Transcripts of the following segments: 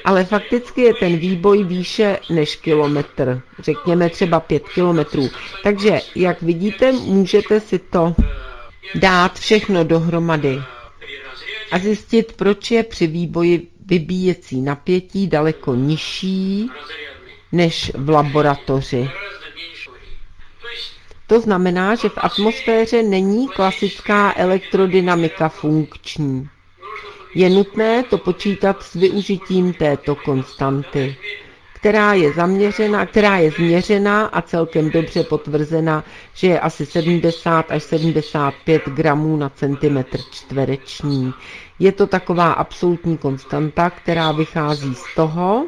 ale fakticky je ten výboj výše než kilometr, řekněme třeba 5 kilometrů. Takže, jak vidíte, můžete si to dát všechno dohromady a zjistit, proč je při výboji vybíjecí napětí daleko nižší než v laboratoři. To znamená, že v atmosféře není klasická elektrodynamika funkční. Je nutné to počítat s využitím této konstanty, která je změřena a celkem dobře potvrzena, že je asi 70 až 75 gramů na centimetr čtvereční. Je to taková absolutní konstanta, která vychází z toho,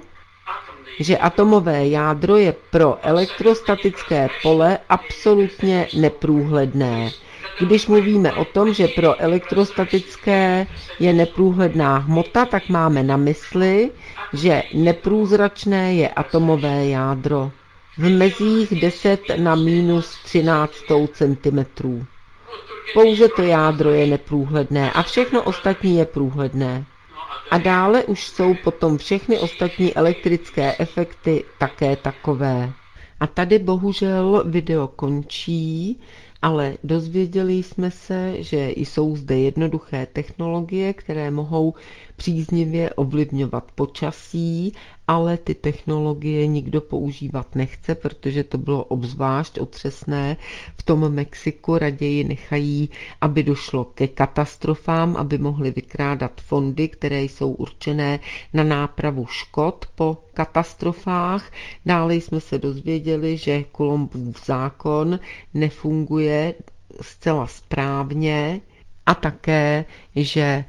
že atomové jádro je pro elektrostatické pole absolutně neprůhledné. Když mluvíme o tom, že pro elektrostatické je neprůhledná hmota, tak máme na mysli, že neprůzračné je atomové jádro v mezích 10 na minus 13 centimetrů. Pouze to jádro je neprůhledné a všechno ostatní je průhledné. A dále už jsou potom všechny ostatní elektrické efekty také takové. A tady bohužel video končí, ale dozvěděli jsme se, že jsou zde jednoduché technologie, které mohou příznivě ovlivňovat počasí, ale ty technologie nikdo používat nechce, protože to bylo obzvlášť otřesné. V tom Mexiku raději nechají, aby došlo ke katastrofám, aby mohli vykrádat fondy, které jsou určené na nápravu škod po katastrofách. Dále jsme se dozvěděli, že Columbův zákon nefunguje zcela správně a také, že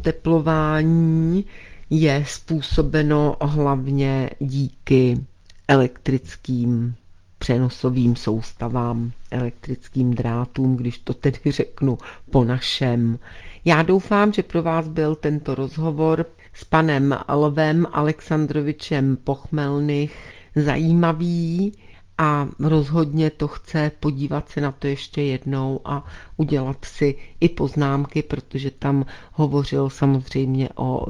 oteplování je způsobeno hlavně díky elektrickým přenosovým soustavám, elektrickým drátům, když to tedy řeknu po našem. Já doufám, že pro vás byl tento rozhovor s panem Lvem Alexandrovičem Pochmelnych zajímavý a rozhodně to chce podívat se na to ještě jednou a udělat si i poznámky, protože tam hovořil samozřejmě o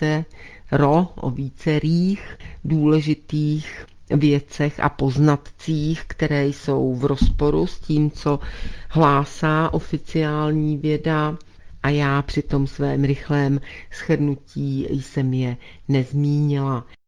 vícerých důležitých věcech a poznatcích, které jsou v rozporu s tím, co hlásá oficiální věda, a já při tom svém rychlém shrnutí jsem je nezmínila.